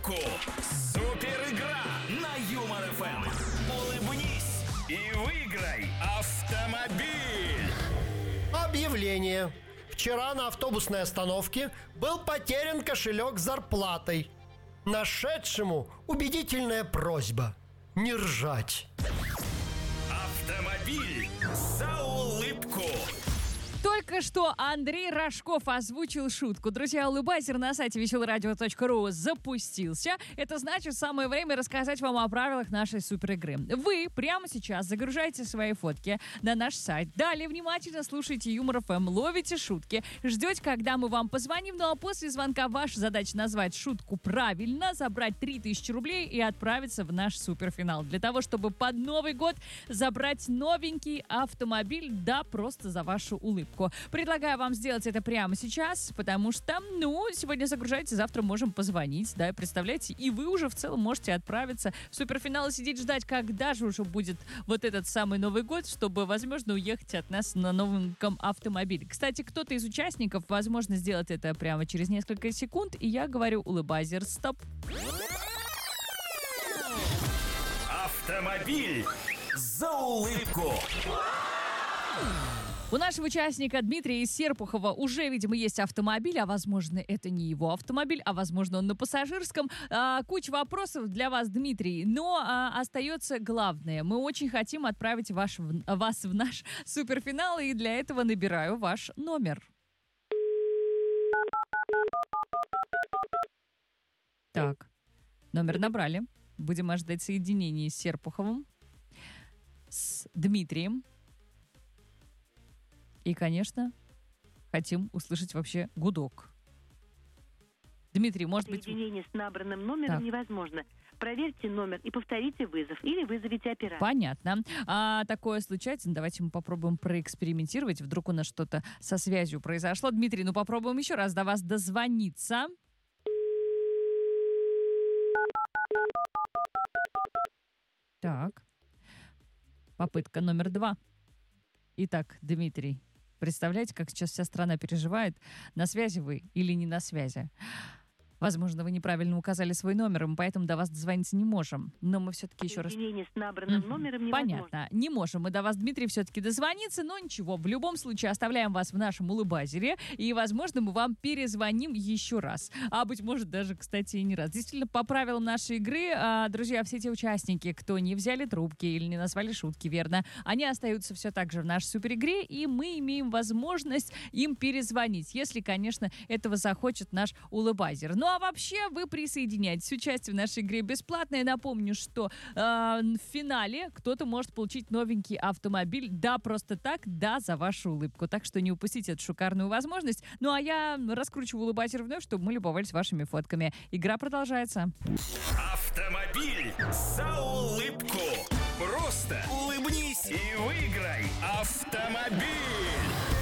улыбку. Супер игра на Юмор ФМ. Улыбнись и выиграй автомобиль. Объявление. Вчера на автобусной остановке был потерян кошелек с зарплатой. Нашедшему убедительная просьба не ржать. Автомобиль за улыбку. Только что Андрей Рожков озвучил шутку. Друзья, улыбайзер на сайте веселорадио.ру запустился. Это значит, самое время рассказать вам о правилах нашей супер игры. Вы прямо сейчас загружаете свои фотки на наш сайт. Далее внимательно слушайте Юмор ФМ, ловите шутки, ждете, когда мы вам позвоним. Ну а после звонка ваша задача назвать шутку правильно, забрать 3000 рублей и отправиться в наш суперфинал. Для того, чтобы под Новый год забрать новенький автомобиль, да, просто за вашу улыбку. Предлагаю вам сделать это прямо сейчас, потому что, сегодня загружаете, завтра можем позвонить, да, представляете, и вы уже в целом можете отправиться в суперфинал и сидеть ждать, когда же уже будет вот этот самый Новый год, чтобы, возможно, уехать от нас на новеньком автомобиле. Кстати, кто-то из участников, возможно, сделает это прямо через несколько секунд, и я говорю: улыбайзер, стоп. Автомобиль за улыбку. У нашего участника Дмитрия из Серпухова уже, видимо, есть автомобиль, а возможно, это не его автомобиль, а возможно, он на пассажирском. Куча вопросов для вас, Дмитрий, но остается главное. Мы очень хотим отправить вас в наш суперфинал, и для этого набираю ваш номер. Так, номер набрали. Будем ожидать соединения с Серпуховым, с Дмитрием. И, конечно, хотим услышать вообще гудок. Дмитрий, может быть... Соединение с набранным номером невозможно. Проверьте номер и повторите вызов. Или вызовите оператора. Понятно. Такое случается. Давайте мы попробуем проэкспериментировать. Вдруг у нас что-то со связью произошло. Дмитрий, попробуем еще раз до вас дозвониться. Так. Попытка номер 2. Итак, Дмитрий, представляете, как сейчас вся страна переживает, на связи вы или не на связи? Возможно, вы неправильно указали свой номер, и мы поэтому до вас дозвониться не можем. Но мы все-таки еще раз... Соединение с набранным номером невозможно. Понятно. Не можем мы до вас, Дмитрий, все-таки дозвониться, но ничего. В любом случае, оставляем вас в нашем улыбайзере, и, возможно, мы вам перезвоним еще раз. А, быть может, даже, кстати, и не раз. Действительно, по правилам нашей игры, друзья, все те участники, кто не взяли трубки или не назвали шутки, верно, они остаются все так же в нашей суперигре, и мы имеем возможность им перезвонить, если, конечно, этого захочет наш улыбайзер. Ну, а вообще вы присоединяйтесь. Участие в нашей игре бесплатное. Напомню, что в финале кто-то может получить новенький автомобиль. Да, просто так, да, за вашу улыбку. Так что не упустите эту шикарную возможность. Ну, а я раскручиваю улыбайзер вновь, чтобы мы любовались вашими фотками. Игра продолжается. Автомобиль за улыбку. Просто улыбнись и выиграй автомобиль.